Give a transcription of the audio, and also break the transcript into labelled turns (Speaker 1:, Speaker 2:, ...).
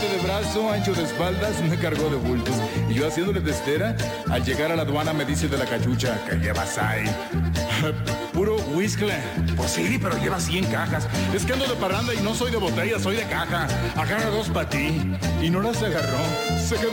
Speaker 1: de brazo, ancho de espaldas, me cargó de bultos. Y yo haciéndole de estera, al llegar a la aduana me dice de la cachucha, ¿qué llevas ahí? Puro whisky. Pues sí, pero lleva 100 cajas. Es que ando de parranda y no soy de botella, soy de caja. Agarra 2 para ti. Y no las agarró. Se quedó